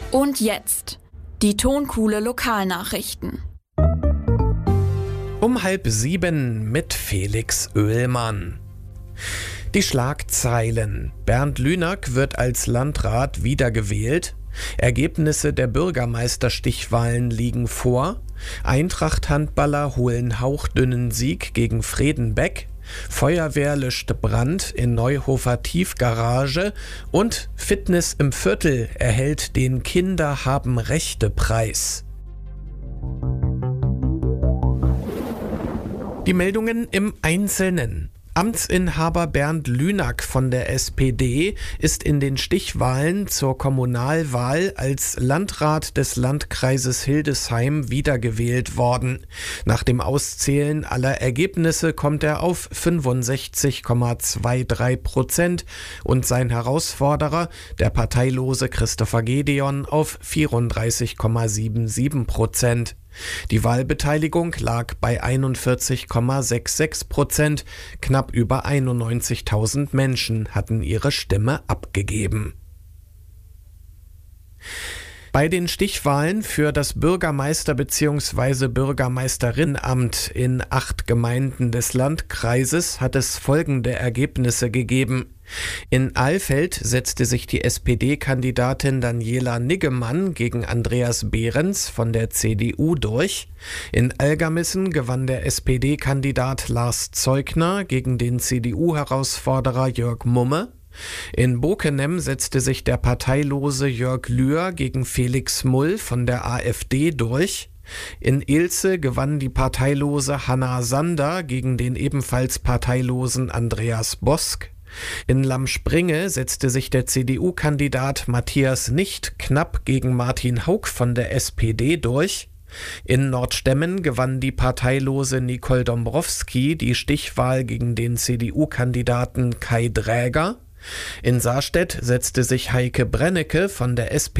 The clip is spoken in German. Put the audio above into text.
Und jetzt die Tonkuhle Lokalnachrichten. Um 6:30 mit Felix Oehlmann. Die Schlagzeilen: Bernd Lünack wird als Landrat wiedergewählt. Ergebnisse der Bürgermeisterstichwahlen liegen vor. Eintracht-Handballer holen hauchdünnen Sieg gegen Fredenbeck. Feuerwehr löscht Brand in Neuhofer Tiefgarage und Fitness im Viertel erhält den Kinder-haben-Rechte-Preis. Die Meldungen im Einzelnen. Amtsinhaber Bernd Lünack von der SPD ist in den Stichwahlen zur Kommunalwahl als Landrat des Landkreises Hildesheim wiedergewählt worden. Nach dem Auszählen aller Ergebnisse kommt er auf 65,23% und sein Herausforderer, der parteilose Christopher Gedeon, auf 34,77%. Die Wahlbeteiligung lag bei 41,66%. Knapp über 91.000 Menschen hatten ihre Stimme abgegeben. Bei den Stichwahlen für das Bürgermeister- bzw. Bürgermeisterinnenamt in 8 Gemeinden des Landkreises hat es folgende Ergebnisse gegeben. In Alfeld setzte sich die SPD-Kandidatin Daniela Niggemann gegen Andreas Behrens von der CDU durch. In Algermissen gewann der SPD-Kandidat Lars Zeugner gegen den CDU-Herausforderer Jörg Mumme. In Bokenem setzte sich der parteilose Jörg Lühr gegen Felix Mull von der AfD durch. In Ilze gewann die parteilose Hanna Sander gegen den ebenfalls parteilosen Andreas Bosk. In Lammspringe setzte sich der CDU-Kandidat Matthias Nicht knapp gegen Martin Hauck von der SPD durch. In Nordstemmen gewann die parteilose Nicole Dombrowski die Stichwahl gegen den CDU-Kandidaten Kai Dräger. In Sarstedt setzte sich Heike Brennecke von der SPD